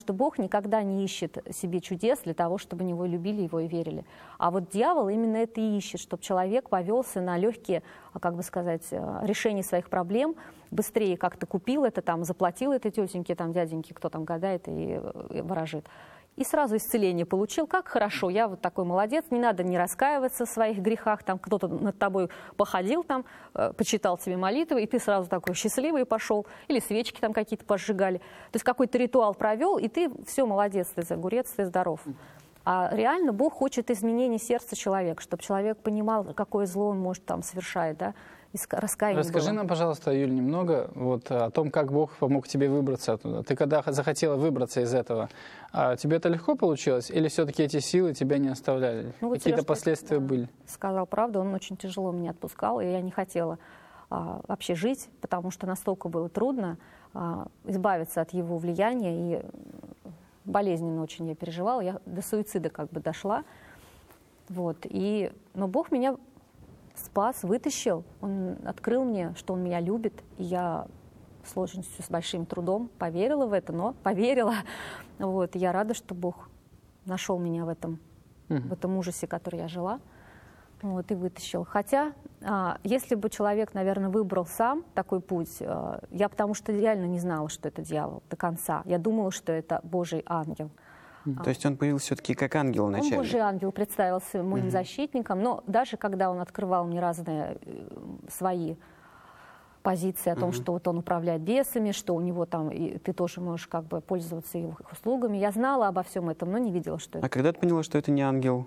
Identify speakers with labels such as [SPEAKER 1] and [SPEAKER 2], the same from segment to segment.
[SPEAKER 1] что Бог никогда не ищет себе чудес для того, чтобы Него любили его и верили. А вот дьявол именно это и ищет, чтобы человек повелся на легкие, как бы сказать, решения своих проблем, быстрее как-то купил это, там, заплатил этой тетеньке, там, дяденьке, кто там гадает и ворожит. И сразу исцеление получил. Как хорошо, я вот такой молодец, не надо не раскаиваться в своих грехах, там кто-то над тобой походил, там, почитал тебе молитвы, и ты сразу такой счастливый пошел, или свечки там какие-то пожигали. То есть какой-то ритуал провел, и ты все, молодец, ты огурец, ты здоров. А реально Бог хочет изменения сердца человека, чтобы человек понимал, какое зло он может там совершать, да, и раскаяние
[SPEAKER 2] Расскажи
[SPEAKER 1] было.
[SPEAKER 2] нам, пожалуйста, Юль, немного вот о том, как Бог помог тебе выбраться оттуда. Ты когда захотела выбраться из этого, тебе это легко получилось? Или все-таки эти силы тебя не оставляли?
[SPEAKER 1] Ну, вот
[SPEAKER 2] какие-то
[SPEAKER 1] Серёж,
[SPEAKER 2] последствия были?
[SPEAKER 1] Сказал правду, он очень тяжело меня отпускал, и я не хотела вообще жить, потому что настолько было трудно избавиться от его влияния, и болезненно очень я переживала, я до суицида как бы дошла. Вот, но Бог меня спас, вытащил, Он открыл мне, что Он меня любит, и я с сложностью, с большим трудом поверила в это, но поверила. Вот, и я рада, что Бог нашел меня в этом ужасе, который я жила, вот, и вытащил. Хотя, если бы человек, наверное, выбрал сам такой путь, я потому что реально не знала, что это дьявол до конца. Я думала, что это Божий ангел.
[SPEAKER 3] То есть он появился все-таки как ангел вначале?
[SPEAKER 1] Он Божий ангел, представился моим защитником, но даже когда он открывал мне разные свои позиции о том, что вот он управляет бесами, что у него там, и ты тоже можешь как бы пользоваться его услугами, я знала обо всем этом, но не видела, что это.
[SPEAKER 3] А когда ты поняла, что это не ангел?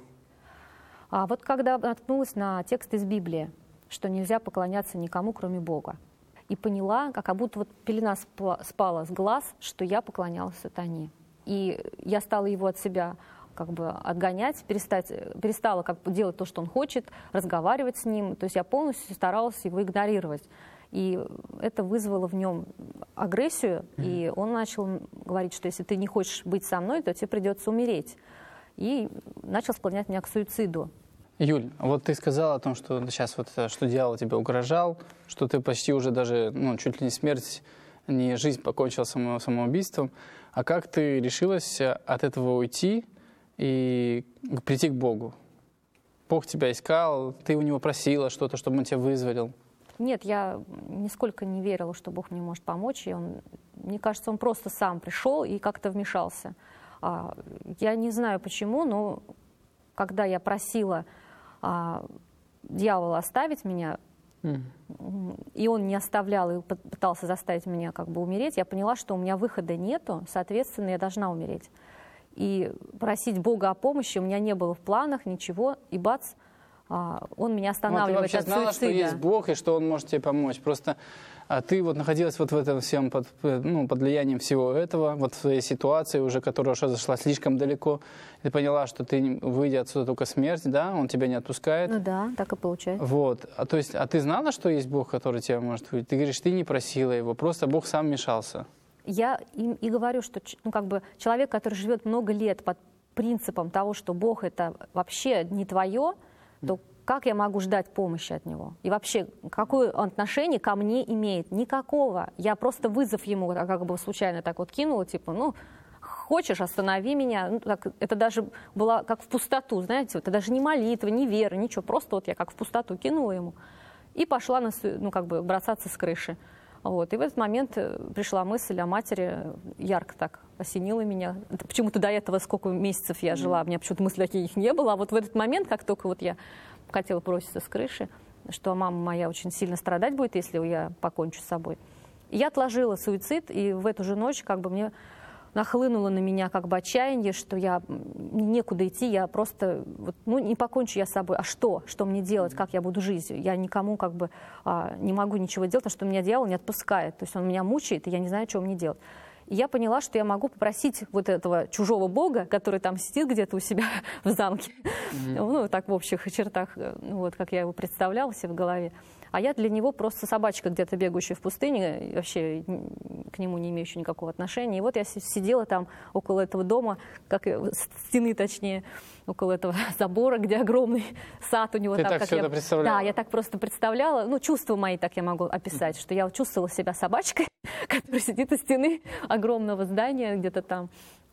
[SPEAKER 1] А вот когда наткнулась на текст из Библии, что нельзя поклоняться никому, кроме Бога, и поняла, как будто вот пелена спала с глаз, что я поклонялась сатане. И я стала его от себя как бы отгонять, перестала как бы делать то, что он хочет, разговаривать с ним. То есть я полностью старалась его игнорировать. И это вызвало в нем агрессию, и он начал говорить, что если ты не хочешь быть со мной, то тебе придется умереть. И начал склонять меня к суициду.
[SPEAKER 2] Юль, вот ты сказала о том, что сейчас вот что дьявол тебе угрожал, что ты почти уже даже, чуть ли не смерть, не жизнь покончила самоубийством. А как ты решилась от этого уйти и прийти к Богу? Бог тебя искал, ты у него просила что-то, чтобы он тебя вызволил?
[SPEAKER 1] Нет, я нисколько не верила, что Бог мне может помочь. И мне кажется, он просто сам пришел и как-то вмешался. Я не знаю почему, но когда я просила дьявола оставить меня, и он не оставлял и пытался заставить меня как бы умереть, я поняла, что у меня выхода нету, соответственно, я должна умереть. И просить Бога о помощи у меня не было в планах, ничего, и бац, он меня останавливает
[SPEAKER 2] ты вообще
[SPEAKER 1] от
[SPEAKER 2] знала,
[SPEAKER 1] суицида.
[SPEAKER 2] что есть Бог и что Он может тебе помочь? Просто ты вот находилась вот в этом всем под влиянием всего этого, вот в своей ситуации уже, которая уже зашла слишком далеко. Ты поняла, что ты, выйдя отсюда, только смерть, да? Он тебя не отпускает.
[SPEAKER 1] Ну да, так и получается.
[SPEAKER 2] Вот. А ты знала, что есть Бог, который тебя может выйти? Ты говоришь, ты не просила его, просто Бог сам вмешался.
[SPEAKER 1] Я им и говорю, что человек, который живет много лет под принципом того, что Бог это вообще не твое, то как я могу ждать помощи от него? И вообще, какое отношение ко мне имеет? Никакого. Я просто вызов ему как бы случайно так вот кинула, типа, хочешь, останови меня. Это даже было как в пустоту, знаете, это даже не молитва, не вера, ничего. Просто вот я как в пустоту кинула ему и пошла бросаться с крыши. Вот. И в этот момент пришла мысль о матери, ярко так осенила меня. Почему-то до этого сколько месяцев я жила, у меня почему-то мыслей таких не было. А вот в этот момент, как только вот я хотела броситься с крыши, что мама моя очень сильно страдать будет, если я покончу с собой. И я отложила суицид, и в эту же ночь как бы мне нахлынуло на меня как бы отчаяние, что я некуда идти, я просто, не покончу я с собой. А что? Что мне делать? Как я буду жить? Я никому как бы не могу ничего делать, потому что меня дьявол не отпускает. То есть он меня мучает, и я не знаю, что мне делать. И я поняла, что я могу попросить вот этого чужого бога, который там сидит где-то у себя в замке, так в общих чертах, вот как я его представляла себе в голове. А я для него просто собачка где-то бегающая в пустыне, вообще к нему не имеющая никакого отношения. И вот я сидела там около этого дома, стены точнее, около этого забора, где огромный сад у него.
[SPEAKER 2] Ты так все это представляла?
[SPEAKER 1] Да, я так просто представляла, чувства мои так я могу описать, что я чувствовала себя собачкой, которая сидит у стены огромного здания где-то там.